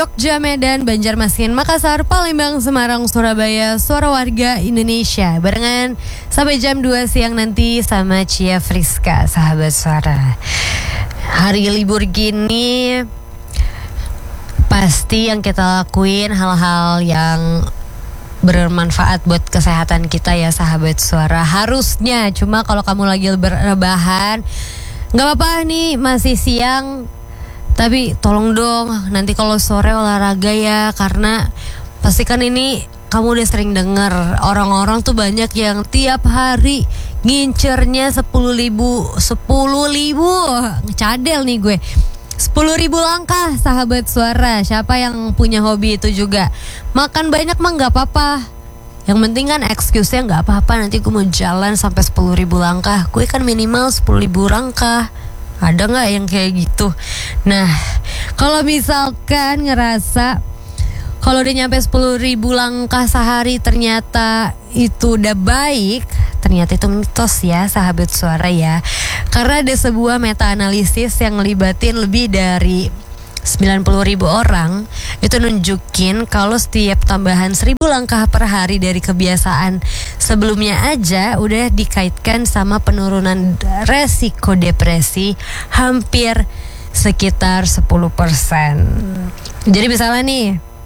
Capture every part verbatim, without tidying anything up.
Jogja, Medan, Banjarmasin, Makassar, Palembang, Semarang, Surabaya, Suara Warga Indonesia. Barengan sampai jam dua siang nanti sama Cia Friska, sahabat suara. Hari libur gini pasti yang kita lakuin hal-hal yang bermanfaat buat kesehatan kita ya, sahabat suara. Harusnya, cuma kalau kamu lagi berrebahan, gak apa-apa nih, masih siang. Tapi tolong dong nanti kalau sore olahraga ya, karena pastikan ini kamu udah sering denger orang-orang tuh banyak yang tiap hari ngincernya sepuluh ribu sepuluh ribu ngecadel nih gue sepuluh ribu langkah, sahabat suara. Siapa yang punya hobi itu juga? Makan banyak mah gak apa-apa, yang penting kan excuse-nya gak apa-apa, nanti gue mau jalan sampai sepuluh ribu langkah. Gue kan minimal sepuluh ribu langkah. Ada gak yang kayak gitu? Nah, kalau misalkan ngerasa kalau udah nyampe sepuluh ribu langkah sehari ternyata itu udah baik, ternyata itu mitos ya, sahabat suara ya. Karena ada sebuah meta-analisis yang ngelibatin lebih dari sembilan puluh ribu orang. Itu nunjukin kalau setiap tambahan seribu langkah per hari dari kebiasaan sebelumnya aja udah dikaitkan sama penurunan resiko depresi hampir sekitar sepuluh persen. Jadi misalnya nih,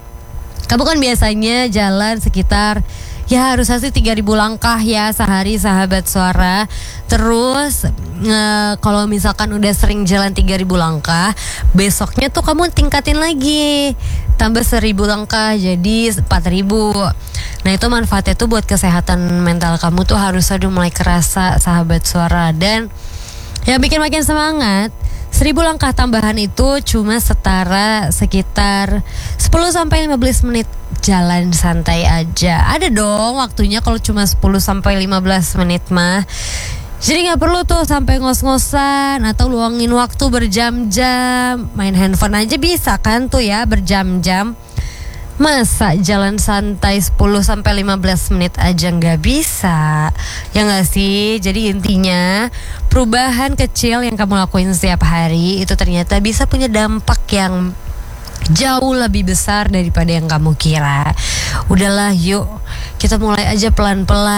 kamu kan biasanya jalan sekitar ya harusnya sih tiga ribu langkah ya sehari, sahabat suara. Terus nge, kalau misalkan udah sering jalan tiga ribu langkah, besoknya tuh kamu tingkatin lagi, tambah seribu langkah jadi empat ribu. Nah itu manfaatnya tuh buat kesehatan mental kamu tuh harusnya udah mulai kerasa, sahabat suara. Dan yang bikin makin semangat, seribu langkah tambahan itu cuma setara sekitar sepuluh sampai lima belas menit jalan santai aja. Ada dong waktunya kalau cuma sepuluh sampai lima belas menit mah. Jadi gak perlu tuh sampai ngos-ngosan atau luangin waktu berjam-jam. Main handphone aja bisa kan tuh ya berjam-jam. Masa jalan santai sepuluh sampai lima belas menit aja gak bisa? Ya gak sih? Jadi intinya perubahan kecil yang kamu lakuin setiap hari itu ternyata bisa punya dampak yang jauh lebih besar daripada yang kamu kira. Udahlah, yuk kita mulai aja pelan-pelan.